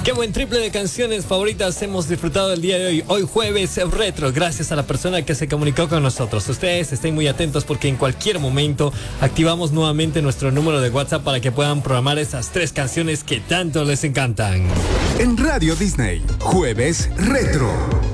Qué buen triple de canciones favoritas hemos disfrutado el día de hoy. Hoy jueves retro, gracias a la persona que se comunicó con nosotros. Ustedes estén muy atentos porque en cualquier momento activamos nuevamente nuestro número de WhatsApp para que puedan programar esas 3 canciones que tanto les encantan. En Radio Disney, jueves retro.